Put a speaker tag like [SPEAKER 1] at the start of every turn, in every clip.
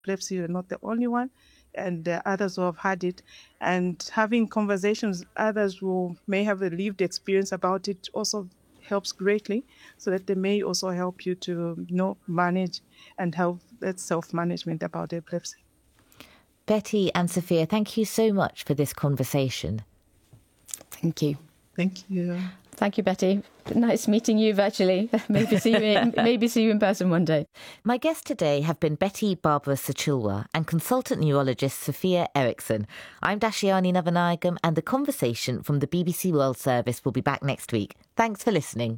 [SPEAKER 1] epilepsy, you're not the only one, and there are others who have had it. And having conversations with others who may have a lived experience about it also helps greatly, so that they may also help you to manage and help that self-management about epilepsy.
[SPEAKER 2] Betty and Sophia, thank you so much for this conversation.
[SPEAKER 3] Thank you.
[SPEAKER 1] Thank you.
[SPEAKER 3] Thank you, Betty. Nice meeting you virtually. Maybe see you in person one day.
[SPEAKER 2] My guests today have been Betty Barbara Sachilwa and consultant neurologist Sophia Eriksson. I'm Dashiani Navanayagam, and the conversation from the BBC World Service will be back next week. Thanks for listening.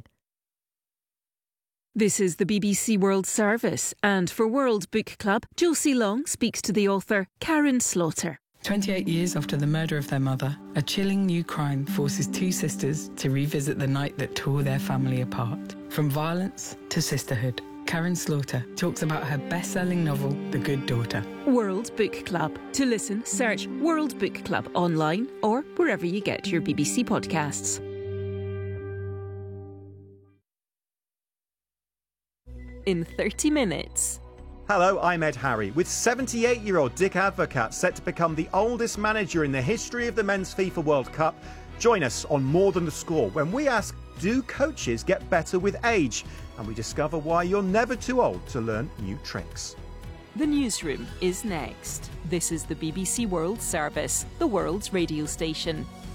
[SPEAKER 4] This is the BBC World Service, and for World Book Club, Josie Long speaks to the author Karin Slaughter.
[SPEAKER 5] 28 years after the murder of their mother, a chilling new crime forces two sisters to revisit the night that tore their family apart. From violence to sisterhood, Karin Slaughter talks about her best-selling novel, The Good Daughter.
[SPEAKER 4] World Book Club. To listen, search World Book Club online or wherever you get your BBC podcasts. In 30 minutes.
[SPEAKER 6] Hello, I'm Ed Harry. With 78-year-old Dick Advocaat set to become the oldest manager in the history of the Men's FIFA World Cup, join us on More Than the Score when we ask, do coaches get better with age? And we discover why you're never too old to learn new tricks.
[SPEAKER 4] The newsroom is next. This is the BBC World Service, the world's radio station.